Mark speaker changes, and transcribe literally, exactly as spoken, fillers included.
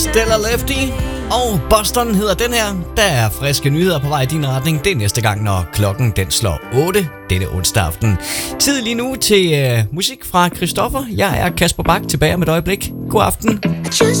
Speaker 1: Stella Lefty og Boston hedder den her. Der er friske nyheder på vej i din retning. Det er næste gang, når klokken den slår otte denne onsdag aften. Tid lige nu til øh, musik fra Christoffer. Jeg er Kasper Bak, tilbage om et øjeblik. God aften.